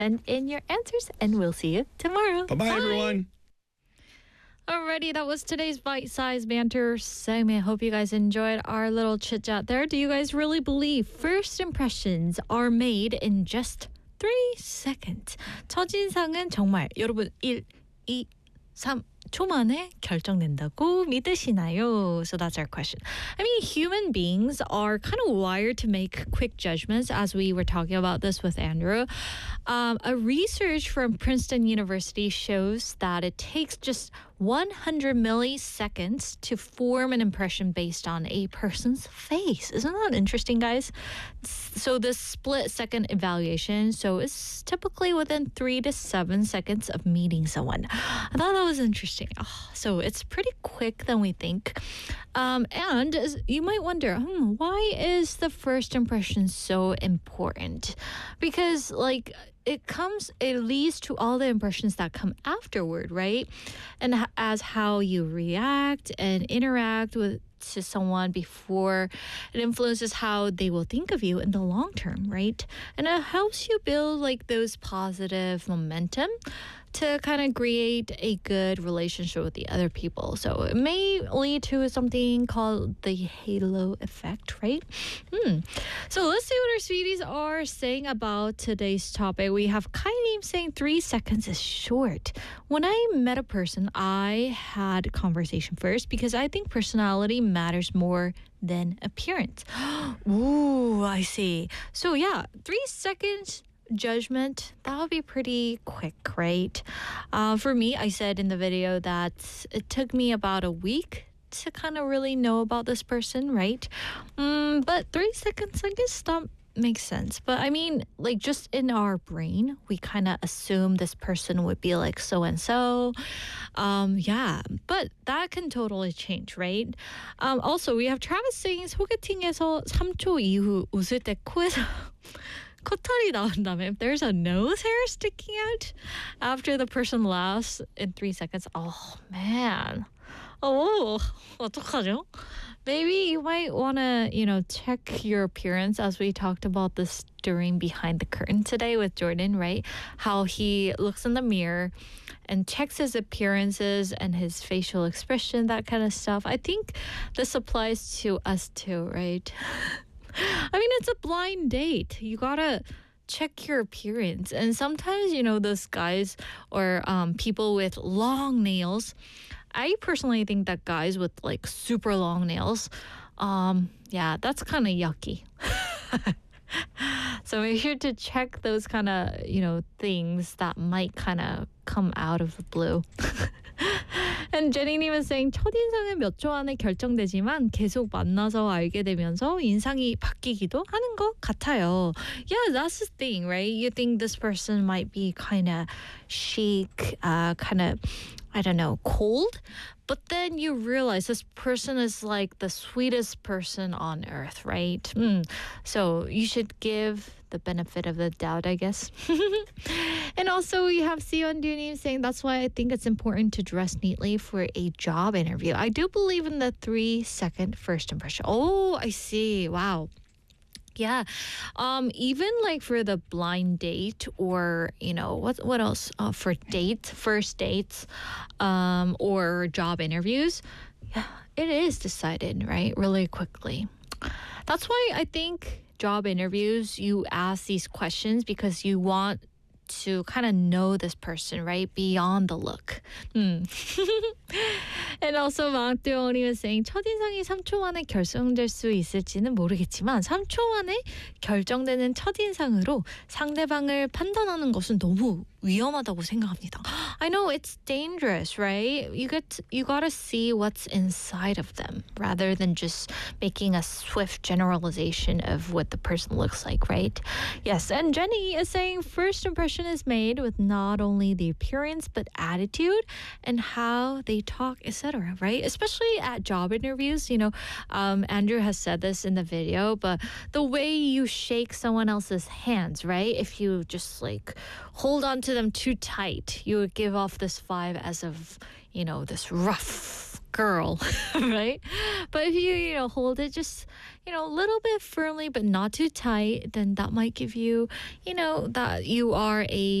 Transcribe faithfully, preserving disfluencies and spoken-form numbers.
send in your answers, and we'll see you tomorrow. Bye-bye, everyone. Alrighty, that was today's bite-sized banter segment. Hope you guys enjoyed our little chit-chat there. Do you guys really believe first impressions are made in just three seconds? 첫인상은 정말 여러분 일, 이, 삼 초 만에 결정된다고 믿으시나요? So that's our question. I mean, human beings are kind of wired to make quick judgments, as we were talking about this with Andrew. Um, a research from Princeton University shows that it takes just one hundred milliseconds to form an impression based on a person's face. Isn't that interesting, guys? So this split second evaluation, so it's typically within three to seven seconds of meeting someone. I thought that was interesting. Oh, so it's pretty quick than we think. Um, and you might wonder, hmm, why is the first impression so important? Because like it comes, it leads to all the impressions that come afterward, right? And h- as how you react and interact with to someone before, it influences how they will think of you in the long term, right? And it helps you build like those positive momentum to kind of create a good relationship with the other people. So it may lead to something called the halo effect, right? Hmm. So let's see what our sweeties are saying about today's topic. We have Kylie saying three seconds is short. When I met a person, I had conversation first because I think personality matters more than appearance. Ooh, I see. So yeah, three seconds judgment, that would be pretty quick, right? Uh, for me, I said in the video that it took me about a week to kind of really know about this person, right? Mm, but three seconds, I guess that makes sense. But I mean, like just in our brain, we kind of assume this person would be like so and so. Um, yeah, but that can totally change, right? Um, also, we have Travis saying 소개팅에서 삼 초 이후 웃을 때 코에서 코털이 나온다면, if there's a nose hair sticking out after the person laughs in three seconds, oh man, oh, 어떡하죠? Maybe you might want to, you know, check your appearance, as we talked about this during Behind the Curtain today with Jordan, right? How he looks in the mirror and checks his appearances and his facial expression, that kind of stuff. I think this applies to us too, right? I mean, it's a blind date. You gotta check your appearance. And sometimes, you know, those guys or um, people with long nails, I personally think that guys with like super long nails, um, yeah, that's kind of yucky. So make sure to check those kind of, you know, things that might kind of come out of the blue. And Jenny님 is saying 첫인상은 몇 초 안에 결정되지만 계속 만나서 알게 되면서 인상이 바뀌기도 하는 것 같아요. Yeah, that's the thing, right? You think this person might be kind of chic, uh, kind of, I don't know, cold. But then you realize this person is like the sweetest person on earth, right? Mm. So you should give the benefit of the doubt, I guess. And also we have Sion Duni saying that's why I think it's important to dress neatly for a job interview. I do believe in the three second first impression. Oh, I see. Wow. Yeah. Um, even like for the blind date or, you know, what what else? Uh, for dates, first dates, um, or job interviews, yeah, it is decided, right? Really quickly. That's why I think job interviews, you ask these questions because you want to kind of know this person, right? Beyond the look. Mm. And also 마학대원이 was saying 첫인상이 삼 초 만에 결정될 수 있을지는 모르겠지만 삼 초 만에 결정되는 첫인상으로 상대방을 판단하는 것은 너무 위험하다고 생각합니다. I know it's dangerous, right? You get to, you gotta see what's inside of them rather than just making a swift generalization of what the person looks like, right? Yes, and Jenny is saying first impression is made with not only the appearance but attitude and how they talk, et cetera. Right? Especially at job interviews, you know, um, Andrew has said this in the video, but the way you shake someone else's hands, right? If you just like hold on to them too tight, you would give off this vibe as of, you know, this rough girl, right? But if you, you know, hold it just, you know, a little bit firmly, but not too tight, then that might give you, you know, that you are a